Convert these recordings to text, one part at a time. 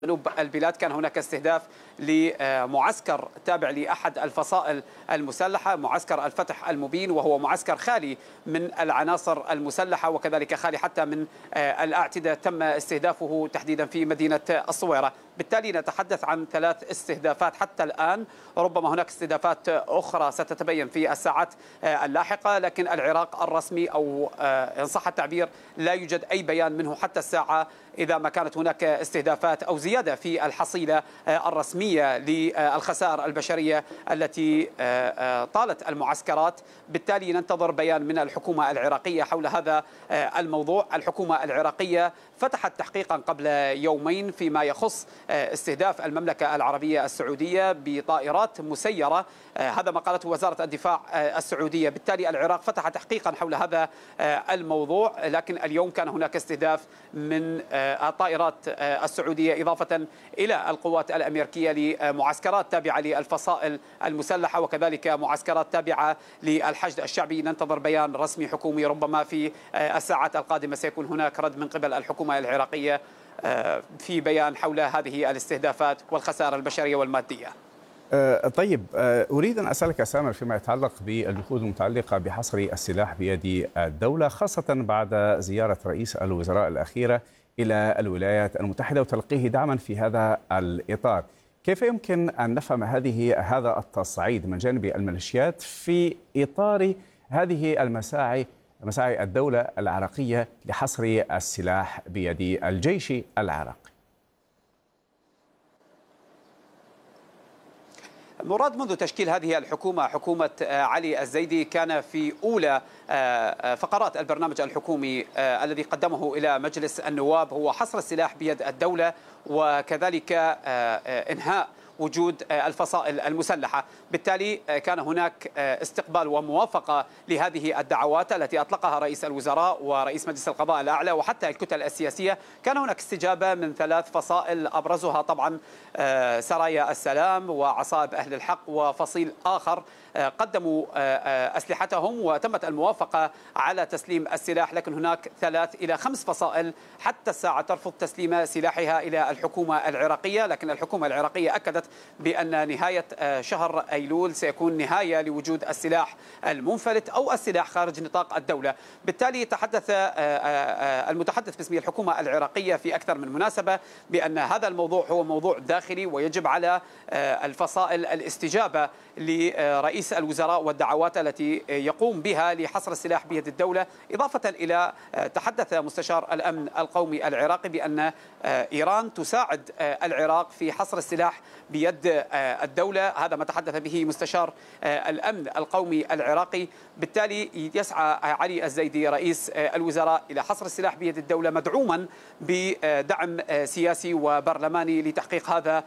جنوب البلاد كان هناك استهداف لمعسكر تابع لأحد الفصائل المسلحة، معسكر الفتح المبين، وهو معسكر خالي من العناصر المسلحة وكذلك خالي حتى من الأعتدة. تم استهدافه تحديدا في مدينة الصويرة. بالتالي نتحدث عن 3 استهدافات حتى الآن، ربما هناك استهدافات أخرى ستتبين في الساعات اللاحقة، لكن العراق الرسمي أو إن صح التعبير لا يوجد أي بيان منه حتى الساعة إذا ما كانت هناك استهدافات أو زيادة في الحصيلة الرسمية للخسائر البشرية التي طالت المعسكرات. بالتالي ننتظر بيان من الحكومة العراقية حول هذا الموضوع. الحكومة العراقية فتحت تحقيقا قبل يومين فيما يخص استهداف المملكة العربية السعودية بطائرات مسيرة، هذا ما قالته وزارة الدفاع السعودية. بالتالي العراق فتح تحقيقا حول هذا الموضوع، لكن اليوم كان هناك استهداف من الطائرات السعودية إضافة إلى القوات الأمريكية لمعسكرات تابعة للفصائل المسلحة وكذلك معسكرات تابعة للحشد الشعبي. ننتظر بيان رسمي حكومي، ربما في الساعات القادمة سيكون هناك رد من قبل الحكومة العراقية في بيان حول هذه الاستهدافات والخسائر البشرية والمادية. طيب، أريد أن أسألك سامر فيما يتعلق بالجهود المتعلقة بحصر السلاح بيد الدولة، خاصة بعد زيارة رئيس الوزراء الأخيرة إلى الولايات المتحدة وتلقيه دعما في هذا الإطار. كيف يمكن أن نفهم هذا التصعيد من جانب الميليشيات في إطار هذه مساعي الدولة العراقية لحصر السلاح بيد الجيش العراقي؟ مراد منذ تشكيل هذه الحكومة، حكومة علي الزيدي، كان في أولى فقرات البرنامج الحكومي الذي قدمه إلى مجلس النواب هو حصر السلاح بيد الدولة وكذلك إنهاء وجود الفصائل المسلحة. بالتالي كان هناك استقبال وموافقة لهذه الدعوات التي أطلقها رئيس الوزراء ورئيس مجلس القضاء الأعلى وحتى الكتل السياسية. كان هناك استجابة من 3 فصائل أبرزها طبعا سرايا السلام وعصائب أهل الحق وفصيل آخر قدموا أسلحتهم وتمت الموافقة على تسليم السلاح، لكن هناك 3 إلى 5 فصائل حتى الساعة ترفض تسليم سلاحها إلى الحكومة العراقية. لكن الحكومة العراقية أكدت بأن نهاية شهر أيلول سيكون نهاية لوجود السلاح المنفلت أو السلاح خارج نطاق الدولة. بالتالي تحدث المتحدث باسم الحكومة العراقية في أكثر من مناسبة بأن هذا الموضوع هو موضوع داخلي ويجب على الفصائل الاستجابة لرئيس الوزراء والدعوات التي يقوم بها لحصر السلاح بيد الدولة. إضافة إلى تحدث مستشار الأمن القومي العراقي بأن إيران تساعد العراق في حصر السلاح بيد الدولة، هذا ما تحدث به مستشار الأمن القومي العراقي. بالتالي يسعى علي الزيدي رئيس الوزراء إلى حصر السلاح بيد الدولة مدعوما بدعم سياسي وبرلماني لتحقيق هذا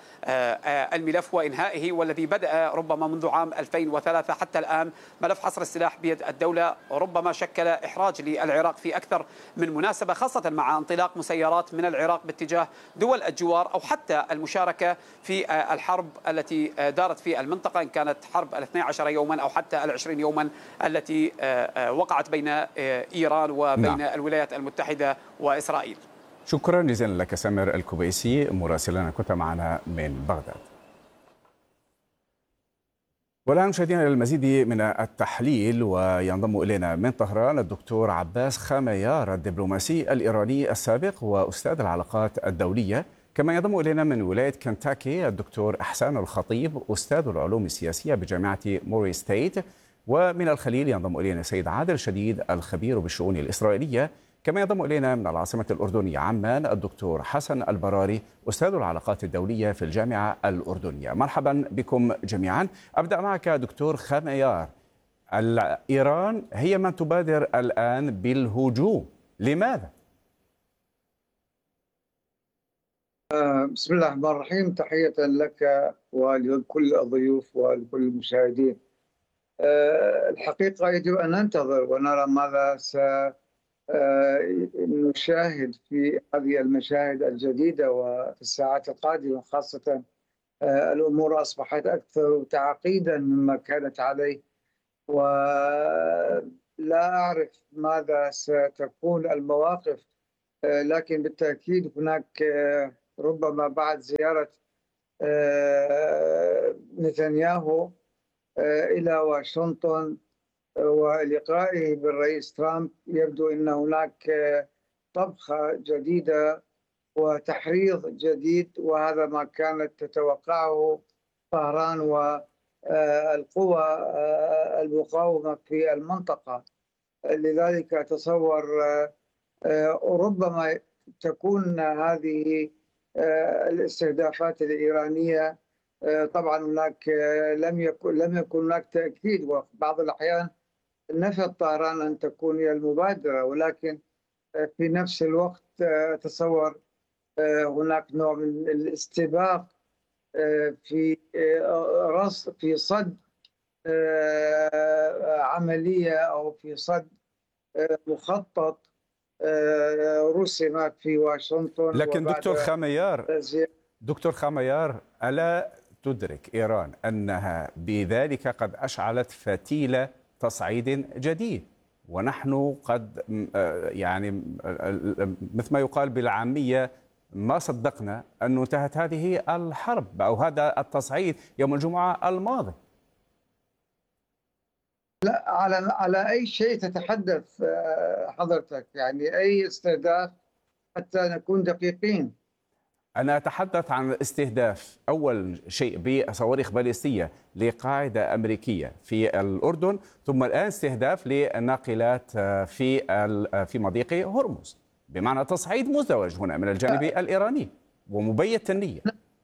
الملف وإنهائه، والذي بدأ ربما منذ عام 2003 حتى الآن. ملف حصر السلاح بيد الدولة ربما شكل إحراج للعراق في أكثر من مناسبة، خاصة مع انطلاق مسيرات من العراق باتجاه دول الجوار أو حتى المشاركة في الحرب التي دارت في المنطقة، إن كانت حرب 12 يوما أو حتى 20 يوما التي وقعت بين إيران وبين الولايات المتحدة وإسرائيل. شكرا جزيلا لك سامر الكبيسي مراسلنا كنت معنا من بغداد. والآن مشاهدينا للمزيد من التحليل وينضم إلينا من طهران الدكتور عباس خاميار الدبلوماسي الإيراني السابق وأستاذ العلاقات الدولية، كما ينضم إلينا من ولاية كنتاكي الدكتور إحسان الخطيب أستاذ العلوم السياسية بجامعة موري ستيت، ومن الخليل ينضم إلينا سيد عادل شديد الخبير بالشؤون الإسرائيلية، كما ينضم إلينا من العاصمة الأردنية عمان الدكتور حسن البراري أستاذ العلاقات الدولية في الجامعة الأردنية. مرحبا بكم جميعا. أبدأ معك دكتور خاميار. إيران هي من تبادر الآن بالهجوم، لماذا؟ بسم الله الرحمن الرحيم. تحية لك ولكل الضيوف ولكل المشاهدين. الحقيقة يجب أن ننتظر ونرى ماذا نشاهد في هذه المشاهد الجديدة وفي الساعات القادمة، خاصة الأمور أصبحت أكثر تعقيدا مما كانت عليه، ولا أعرف ماذا ستكون المواقف، لكن بالتأكيد هناك ربما بعد زيارة نتنياهو إلى واشنطن ولقائه بالرئيس ترامب، يبدو أن هناك طبخة جديدة وتحريض جديد، وهذا ما كانت تتوقعه طهران والقوى المقاومة في المنطقة. لذلك أتصور ربما تكون هذه الاستهدافات الإيرانية. طبعا هناك لم يكن هناك تأكيد، وبعض الأحيان نفت طهران أن تكون هي المبادرة، ولكن في نفس الوقت أتصور هناك نوع من الاستباق في في صد عملية أو في صد مخطط رسم في واشنطن. لكن دكتور خميار، ألا تدرك إيران أنها بذلك قد أشعلت فتيل تصعيد جديد؟ ونحن قد يعني مثل ما يقال بالعامية ما صدقنا أن انتهت هذه الحرب أو هذا التصعيد يوم الجمعة الماضي. لا، على أي شيء تتحدث حضرتك؟ يعني أي استهداف حتى نكون دقيقين؟ أنا أتحدث عن استهداف أول شيء بصواريخ باليستية لقاعدة أمريكية في الأردن، ثم الآن استهداف لناقلات في مضيق هرمز، بمعنى تصعيد مزدوج هنا من الجانب الإيراني ومبيت النية.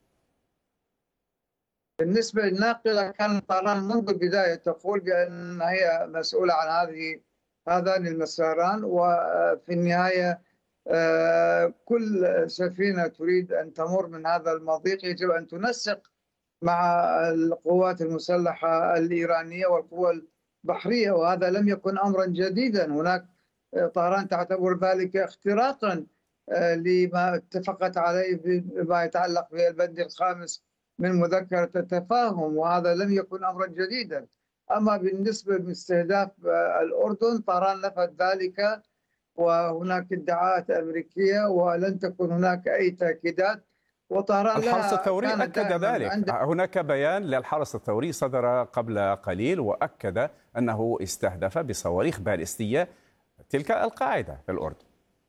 بالنسبة للناقلة، كان طهران منذ البداية تقول بأن هي مسؤولة عن هذان المساران، وفي النهاية كل سفينة تريد أن تمر من هذا المضيق يجب أن تنسق مع القوات المسلحة الإيرانية والقوى البحرية، وهذا لم يكن أمرا جديدا. هناك طهران تعتبر ذلك اختراقا لما اتفقت عليه بما يتعلق بالبند الخامس من مذكرة التفاهم، وهذا لم يكن أمرا جديدا. أما بالنسبة لاستهداف الأردن، طهران نفت ذلك، وهناك ادعاءات أمريكية ولن تكون هناك أي تأكيدات. وطهران الحرس الثوري أكد ذلك. هناك بيان للحرس الثوري صدر قبل قليل وأكد أنه استهدف بصواريخ باليستية تلك القاعدة في الأردن.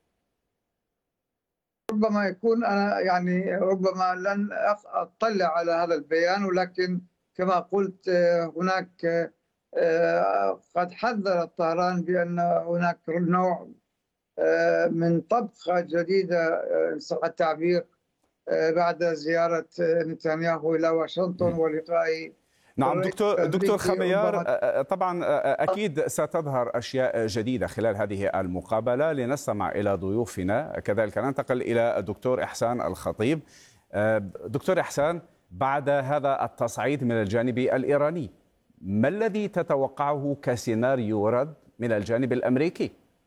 ربما يكون أنا يعني ربما لن أطلع على هذا البيان، ولكن كما قلت هناك قد حذر طهران بأن هناك نوع من طبخة جديدة إن صح التعبير بعد زيارة نتنياهو إلى واشنطن ولقائه. نعم دكتور خميار، طبعا أكيد ستظهر أشياء جديدة خلال هذه المقابلة. لنستمع إلى ضيوفنا، كذلك ننتقل إلى الدكتور إحسان الخطيب. دكتور إحسان، بعد هذا التصعيد من الجانب الإيراني، ما الذي تتوقعه كسيناريو رد من الجانب الأمريكي؟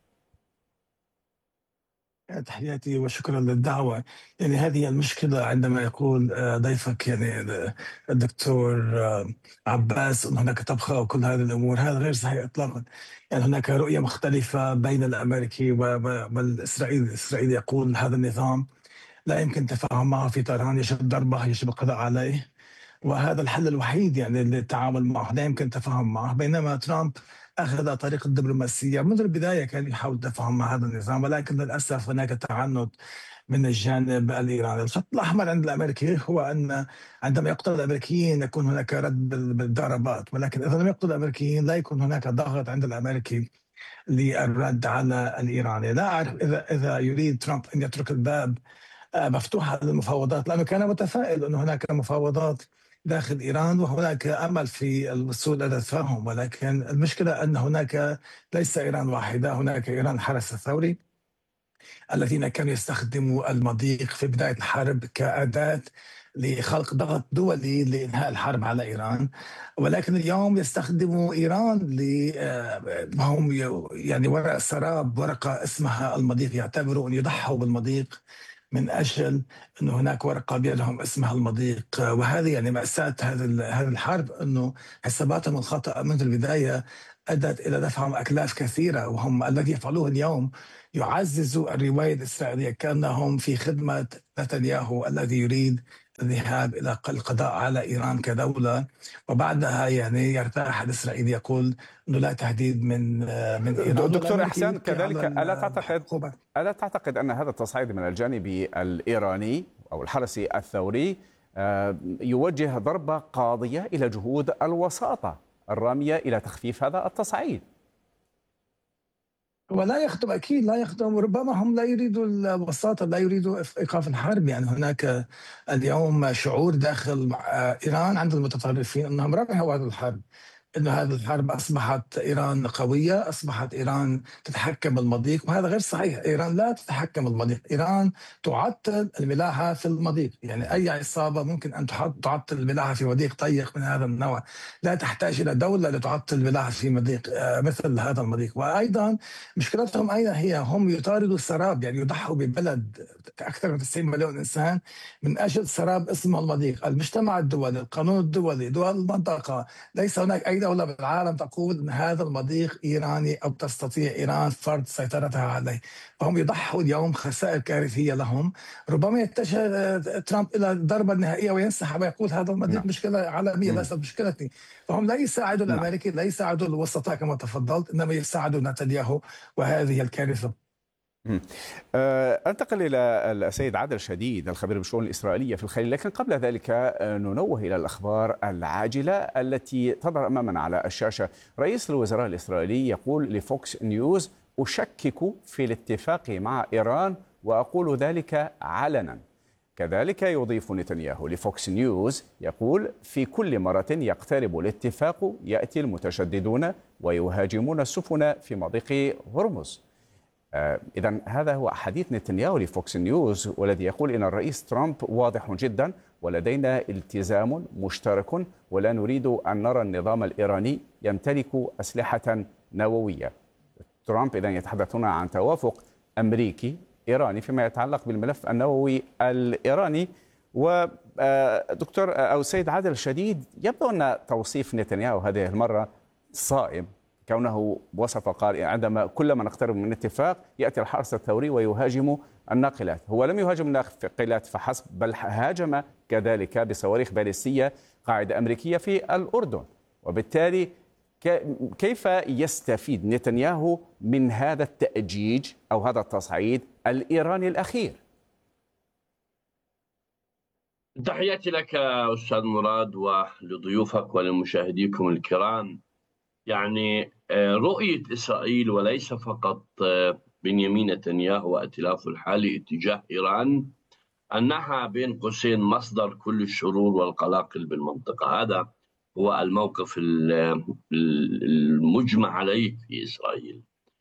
تحياتي وشكرا للدعوة. يعني هذه المشكلة عندما يقول ضيفك يعني الدكتور عباس أن هناك طبخة وكل هذه الأمور، هذا غير صحيح إطلاقا. يعني هناك رؤية مختلفة بين الأمريكي والإسرائيلي. الإسرائيلي يقول هذا النظام لا يمكن التفاهم معه في طهران، يجب ضربه، يجب القضاء عليه، وهذا الحل الوحيد يعني للتعامل معه، لا يمكن التفاهم معه. بينما ترامب أخذ طريق الدبلوماسية منذ البداية، كان يحاول التفاهم مع هذا النظام، ولكن للأسف هناك تعنت من الجانب الإيراني. الخط الأحمر عند الأمريكي هو أن عندما يقتل الأمريكيين يكون هناك رد بالضربات، ولكن إذا لم يقتل الأمريكيين لا يكون هناك ضغط عند الأمريكي للرد على الإيراني. لا أعرف إذا يريد ترامب أن يترك الباب مفتوحة للمفاوضات، لأنه كان متفائل أن هناك مفاوضات داخل إيران وهناك أمل في الوصول إلى تفاهم. ولكن المشكلة أن هناك ليس إيران واحدة، هناك إيران الحرس الثوري الذين كانوا يستخدموا المضيق في بداية الحرب كأداة لخلق ضغط دولي لإنهاء الحرب على إيران، ولكن اليوم يستخدموا إيران هم يعني وراء سراب ورقة اسمها المضيق، يعتبروا أن يضحوا بالمضيق من أجل أن هناك ورقة بيدهم اسمها المضيق. وهذه يعني مأساة هذه الحرب، أنه حساباتهم الخطأ منذ البداية أدت إلى دفعهم أكلاف كثيرة، وهم الذي يفعلوه اليوم يعززوا الرواية الإسرائيلية كأنهم في خدمة نتنياهو الذي يريد الذهاب إلى القضاء على إيران كدولة، وبعدها يعني يرتاح الإسرائيلي يقول أنه لا تهديد من إيران. دكتور إحسان، كذلك الحكومة. ألا تعتقد أن هذا التصعيد من الجانب الإيراني أو الحرس الثوري يوجه ضربة قاضية إلى جهود الوساطة الرامية إلى تخفيف هذا التصعيد؟ ولا يخدم، أكيد لا يخدم، وربما هم لا يريدوا الوساطة، لا يريدوا إيقاف الحرب. يعني هناك اليوم شعور داخل إيران عند المتطرفين أنهم ربحوا هذه الحرب، أن هذه الحرب أصبحت إيران قوية، أصبحت إيران تتحكم بالمضيق، وهذا غير صحيح. إيران لا تتحكم بالمضيق، إيران تعطل الملاحة في المضيق. يعني أي عصابة ممكن أن تعطل الملاحة في مضيق ضيق من هذا النوع، لا تحتاج إلى دولة لتعطل الملاحة في مضيق مثل هذا المضيق. وأيضا مشكلتهم أيضا هي هم يطاردوا السراب، يعني يضحوا ببلد أكثر من 90 مليون إنسان من أجل سراب اسمه المضيق. المجتمع الدولي، القانون الدولي، دول المنطقة، ليس هناك أي دولة بالعالم تقول أن هذا المضيق إيراني أو تستطيع إيران فرض سيطرتها عليه. فهم يضحوا اليوم خسائر كارثية لهم. ربما يتجه ترامب إلى الضربة النهائية وينسحب ويقول هذا المضيق مشكلة عالمية ليست مشكلتي. فهم لا يساعدوا الأمريكي، لا يساعدوا الوسطاء كما تفضلت، إنما يساعدوا نتنياهو، وهذه الكارثة. أنتقل إلى السيد عادل شديد الخبير بالشؤون الإسرائيلية في الخليل، لكن قبل ذلك ننوه إلى الأخبار العاجلة التي تظهر أمامنا على الشاشة. رئيس الوزراء الإسرائيلي يقول لفوكس نيوز: أشكك في الاتفاق مع إيران وأقول ذلك علنا. كذلك يضيف نتنياهو لفوكس نيوز يقول: في كل مرة يقترب الاتفاق يأتي المتشددون ويهاجمون السفن في مضيق هرمز. إذن هذا هو حديث نتنياهو لفوكس نيوز، والذي يقول إن الرئيس ترامب واضح جدا ولدينا التزام مشترك ولا نريد أن نرى النظام الإيراني يمتلك أسلحة نووية. ترامب إذن يتحدثون عن توافق أمريكي إيراني فيما يتعلق بالملف النووي الإيراني. ودكتور أو السيد عادل الشديد، يبدو أن توصيف نتنياهو هذه المرة صائب، كونه وصف قال عندما كلما نقترب من اتفاق يأتي الحرس الثوري ويهاجم الناقلات. هو لم يهاجم الناقلات فحسب، بل هاجم كذلك بصواريخ باليستية قاعدة أمريكية في الأردن. وبالتالي كيف يستفيد نتنياهو من هذا التأجيج أو هذا التصعيد الإيراني الأخير؟ تحياتي لك أستاذ مراد ولضيوفك ولمشاهديكم الكرام. يعني رؤية إسرائيل وليس فقط بنيامين نتنياهو وائتلافه الحالي اتجاه إيران أنها بين قوسين مصدر كل الشرور والقلاقل بالمنطقة. هذا هو الموقف المجمع عليه في إسرائيل،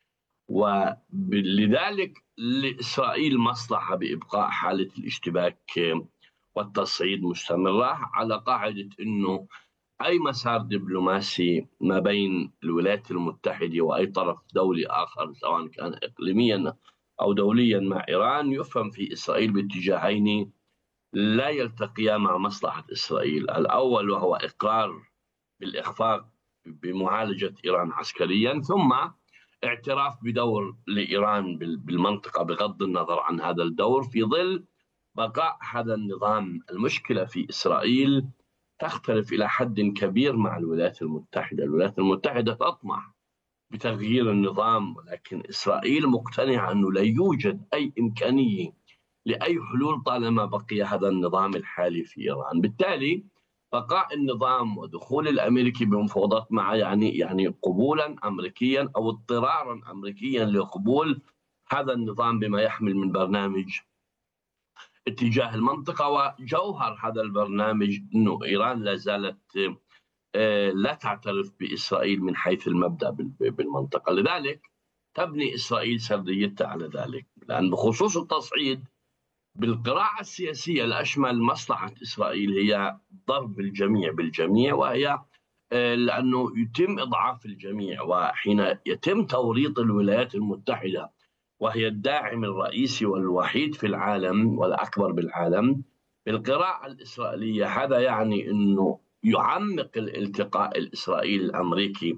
ولذلك لإسرائيل مصلحة بإبقاء حالة الاشتباك والتصعيد مستمرة، على قاعدة أنه أي مسار دبلوماسي ما بين الولايات المتحدة وأي طرف دولي آخر سواء كان إقليميا أو دوليا مع إيران يفهم في إسرائيل باتجاهين لا يلتقيا مع مصلحة إسرائيل. الأول وهو إقرار بالإخفاق بمعالجة إيران عسكريا، ثم اعتراف بدور لإيران بالمنطقة بغض النظر عن هذا الدور في ظل بقاء هذا النظام. المشكلة في إسرائيل تختلف إلى حد كبير مع الولايات المتحدة. الولايات المتحدة تطمح بتغيير النظام، ولكن إسرائيل مقتنعة أنه لا يوجد أي إمكانية لأي حلول طالما بقي هذا النظام الحالي في إيران. بالتالي بقاء النظام ودخول الأمريكي بمفاوضات معه يعني قبولا أمريكيا أو اضطرارا أمريكيا لقبول هذا النظام بما يحمل من برنامج اتجاه المنطقة. وجوهر هذا البرنامج أنه إيران لا زالت لا تعترف بإسرائيل من حيث المبدأ بالمنطقة، لذلك تبني إسرائيل سرديتها على ذلك. لأن بخصوص التصعيد بالقراءة السياسية الأشمل مصلحة إسرائيل هي ضرب الجميع بالجميع، وهي لأنه يتم إضعاف الجميع. وحين يتم توريط الولايات المتحدة وهي الداعم الرئيسي والوحيد في العالم والأكبر بالعالم بالقراءة الإسرائيلية، هذا يعني أنه يعمق الالتقاء الإسرائيلي الأمريكي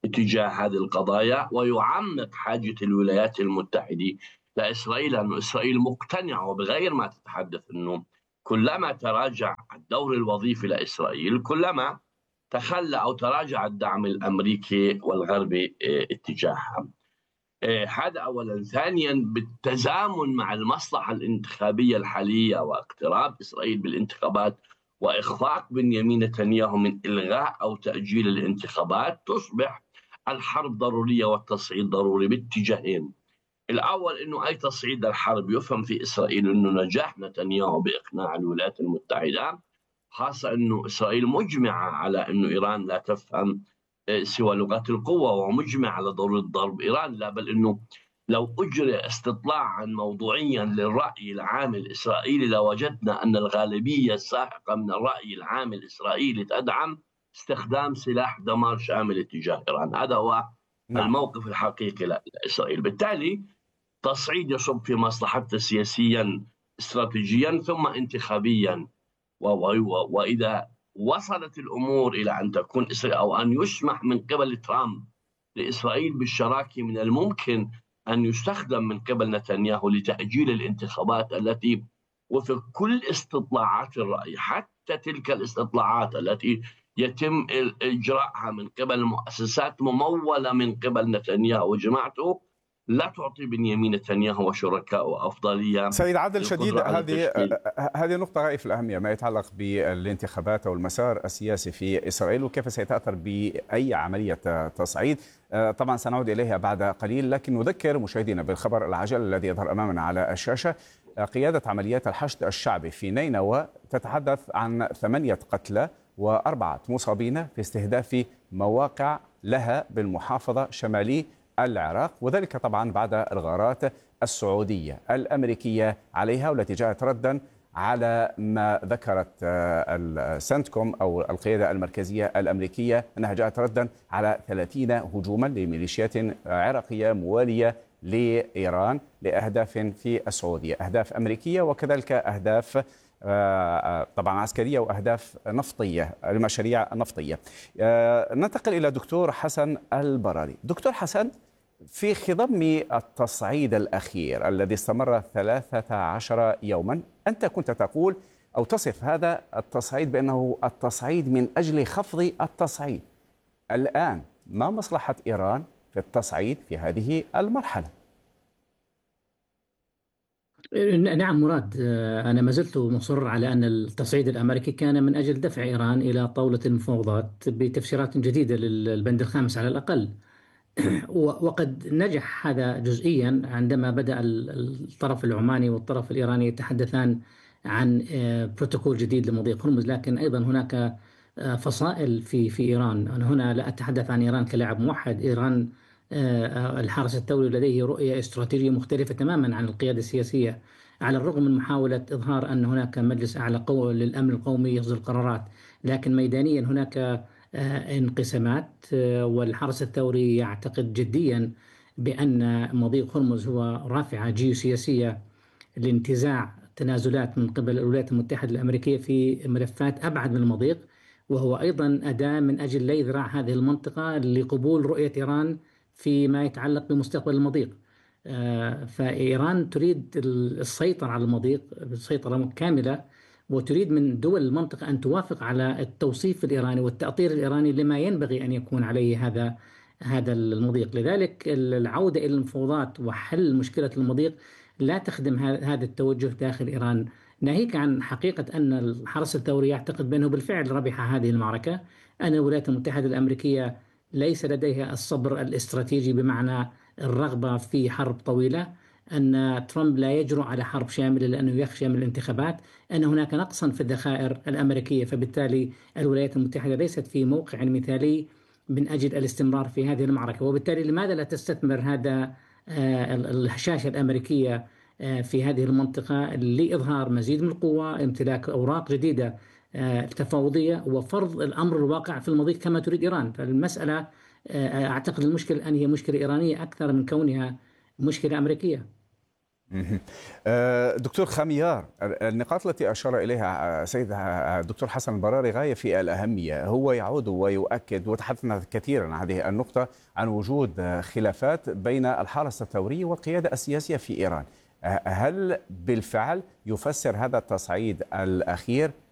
اتجاه هذه القضايا ويعمق حاجة الولايات المتحدة لإسرائيل، لأن إسرائيل مقتنعة وبغير ما تتحدث أنه كلما تراجع الدور الوظيفي لإسرائيل كلما تخلى أو تراجع الدعم الأمريكي والغربي اتجاهها. هذا أولا. ثانيا، بالتزامن مع المصلحة الانتخابية الحالية واقتراب إسرائيل بالانتخابات وإخفاق بنيامين نتنياهو من إلغاء أو تأجيل الانتخابات، تصبح الحرب ضرورية والتصعيد ضروري باتجاهين. الأول أنه أي تصعيد الحرب يفهم في إسرائيل أنه نجاح نتنياهو بإقناع الولايات المتحدة، خاصة أنه إسرائيل مجمعة على أنه إيران لا تفهم سوى لغات القوة، ومجمع على ضرورة ضرب إيران. لا بل أنه لو أجري استطلاعا موضوعيا للرأي العام الإسرائيلي لوجدنا أن الغالبية الساحقة من الرأي العام الإسرائيلي تدعم استخدام سلاح دمار شامل اتجاه إيران. هذا هو الموقف الحقيقي لإسرائيل. بالتالي تصعيد يصب في مصلحتها سياسيا استراتيجيا ثم انتخابيا، وإذا وصلت الأمور إلى أن تكون إسرائيل أو أن يسمح من قبل ترامب لإسرائيل بالشراكة، من الممكن أن يستخدم من قبل نتنياهو لتأجيل الانتخابات التي وفق كل استطلاعات الرأي، حتى تلك الاستطلاعات التي يتم إجراءها من قبل مؤسسات ممولة من قبل نتنياهو وجماعته، لا تعطي بنيامين نتنياهو وشركائه أفضلية. سيد عادل شديد، هذه نقطة غاية في الأهمية، ما يتعلق بالانتخابات أو المسار السياسي في إسرائيل وكيف سيتأثر بأي عملية تصعيد. طبعا سنعود إليها بعد قليل، لكن نذكر مشاهدينا بالخبر العاجل الذي يظهر أمامنا على الشاشة. قيادة عمليات الحشد الشعبي في نينوى تتحدث عن 8 قتلى و4 مصابين في استهداف مواقع لها بالمحافظة شمالي العراق، وذلك طبعا بعد الغارات السعودية الأمريكية عليها، والتي جاءت ردا على ما ذكرت السنتكوم أو القيادة المركزية الأمريكية أنها جاءت ردا على 30 هجوما لميليشيات عراقية موالية لإيران لأهداف في السعودية، أهداف أمريكية وكذلك أهداف طبعا عسكرية وأهداف نفطية لمشاريع نفطية. ننتقل إلى دكتور حسن البراري. دكتور حسن، في خضم التصعيد الأخير الذي استمر 13 يوما، أنت كنت تقول أو تصف هذا التصعيد بأنه التصعيد من أجل خفض التصعيد. الآن ما مصلحة إيران في التصعيد في هذه المرحلة؟ نعم مراد، أنا ما زلت مصر على أن التصعيد الأمريكي كان من أجل دفع إيران إلى طاولة المفاوضات بتفسيرات جديدة للبند الخامس على الأقل. وقد نجح هذا جزئيا عندما بدأ الطرف العماني والطرف الإيراني يتحدثان عن بروتوكول جديد لمضيق هرمز، لكن أيضا هناك فصائل في إيران. أنا هنا لا أتحدث عن إيران كلاعب موحد. إيران الحرس الثوري لديه رؤية استراتيجية مختلفة تماما عن القيادة السياسية، على الرغم من محاولة إظهار أن هناك مجلس أعلى للأمن القومي يصدر قرارات، لكن ميدانيا هناك انقسامات. والحرس الثوري يعتقد جديا بأن مضيق هرمز هو رافعة جيوسياسية لانتزاع تنازلات من قبل الولايات المتحدة الأمريكية في ملفات أبعد من المضيق، وهو أيضا أداة من أجل لي ذراع هذه المنطقة لقبول رؤية إيران فيما يتعلق بمستقبل المضيق. فإيران تريد السيطرة على المضيق بسيطرة كاملة، وتريد من دول المنطقة أن توافق على التوصيف الإيراني والتأطير الإيراني لما ينبغي أن يكون عليه هذا المضيق. لذلك العودة إلى المفاوضات وحل مشكلة المضيق لا تخدم هذا التوجه داخل إيران، ناهيك عن حقيقة أن الحرس الثوري يعتقد بأنه بالفعل ربح هذه المعركة، أن الولايات المتحدة الأمريكية ليس لديها الصبر الاستراتيجي بمعنى الرغبة في حرب طويلة، أن ترامب لا يجرؤ على حرب شاملة لأنه يخشى من الانتخابات، أن هناك نقصا في الذخائر الأمريكية، فبالتالي الولايات المتحدة ليست في موقع مثالي من أجل الاستمرار في هذه المعركة. وبالتالي لماذا لا تستثمر هذا الهشاشة الأمريكية في هذه المنطقة لإظهار مزيد من القوة، امتلاك أوراق جديدة تفاوضية، وفرض الأمر الواقع في المضيق كما تريد إيران. فالمسألة أعتقد المشكلة الآن هي مشكلة إيرانية أكثر من كونها مشكلة أمريكية. دكتور خميار، النقاط التي أشار إليها سيد الدكتور حسن البراري غاية في الأهمية. هو يعود ويؤكد، وتحدثنا كثيرا عن هذه النقطة، عن وجود خلافات بين الحرس الثوري والقيادة السياسية في إيران. هل بالفعل يفسر هذا التصعيد الأخير